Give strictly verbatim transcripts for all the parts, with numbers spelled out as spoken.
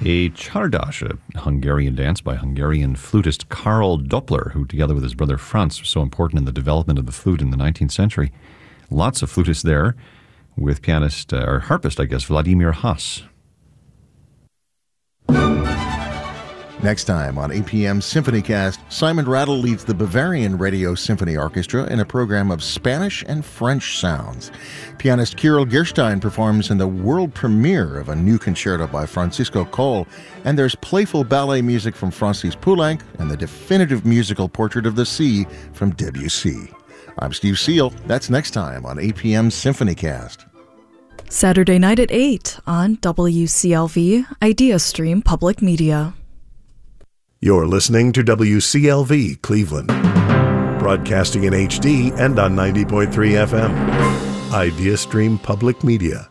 a Csárdás, a Hungarian dance by Hungarian flutist Karl Doppler, who together with his brother Franz was so important in the development of the flute in the nineteenth century. Lots of flutists there, with pianist, uh, or harpist, I guess, Vladimir Haas. Next time on A P M SymphonyCast, Simon Rattle leads the Bavarian Radio Symphony Orchestra in a program of Spanish and French sounds. Pianist Kirill Gerstein performs in the world premiere of a new concerto by Francisco Coll, and there's playful ballet music from Francis Poulenc and the definitive musical portrait of the sea from Debussy. I'm Steve Seal. That's next time on A P M SymphonyCast. Saturday night at eight on W C L V Idea Stream Public Media. You're listening to W C L V Cleveland, broadcasting in H D and on ninety point three F M. Idea Stream Public Media.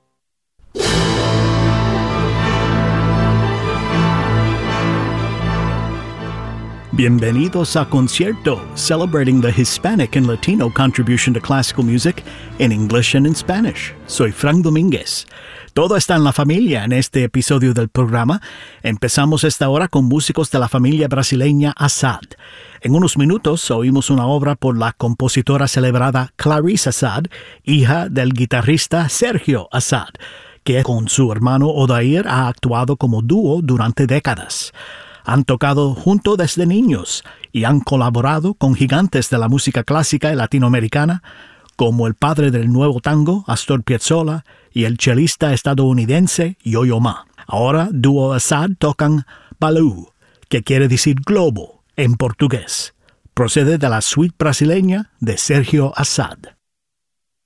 Bienvenidos a Concierto, celebrating the Hispanic and Latino contribution to classical music in English and in Spanish. Soy Frank Domínguez. Todo está en la familia en este episodio del programa. Empezamos esta hora con músicos de la familia brasileña Assad. En unos minutos oímos una obra por la compositora celebrada Clarice Assad, hija del guitarrista Sergio Assad, que con su hermano Odair ha actuado como dúo durante décadas. Han tocado juntos desde niños y han colaborado con gigantes de la música clásica y latinoamericana, como el padre del nuevo tango, Astor Piazzolla, y el chelista estadounidense Yo-Yo Ma. Ahora, dúo Assad tocan Balú, que quiere decir globo en portugués. Procede de la suite brasileña de Sergio Assad.